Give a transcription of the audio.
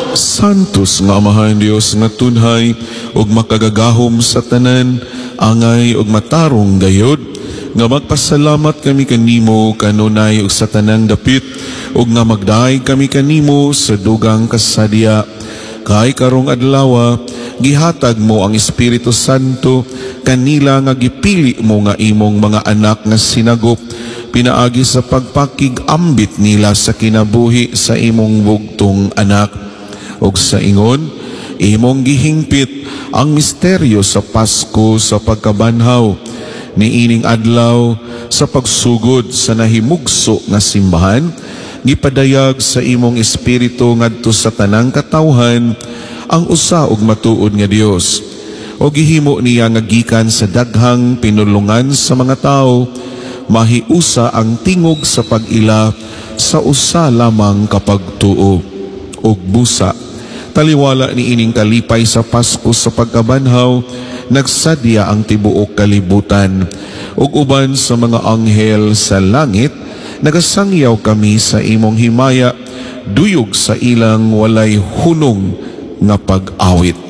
Santos nga Amahan Dios nga tunhay ug makagagahom sa tanan, angay ug matarong gayod, nga magpasalamat kami kanimo kanunay ug sa tanang dapit, ug nga magdaay kami kanimo sa dugang kasadya. Kay karong adlaw gihatag mo ang Espiritu Santo kanila nga gipili mo nga imong mga anak nga sinagop, pinaagi sa pagpakig-ambit nila sa kinabuhi sa imong bugtong anak. Og sa ingon, imong gihingpit ang misteryo sa Pasko sa pagkabanhaw, niining adlaw sa pagsugod sa nahimugso nga simbahan, gipadayag sa imong Espiritu ngadto sa tanang katawhan ang usa ug matuod nga Dios. O gihimo niya nga gikan sa daghang pinulungan sa mga tao, mahiusa ang tingog sa pag-ila sa usa lamang kapagtuo. Og busa, taliwala ni ining kalipay sa Pasko sa pagkabanhaw, nagsadya ang tibuok kalibutan, ug uban sa mga anghel sa langit, nagasangyaw kami sa imong himaya, duyog sa ilang walay hunong nga pag-awit.